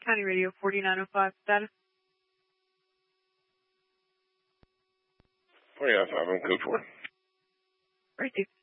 County Radio 4905 status. 4905, I'm code 4. Right,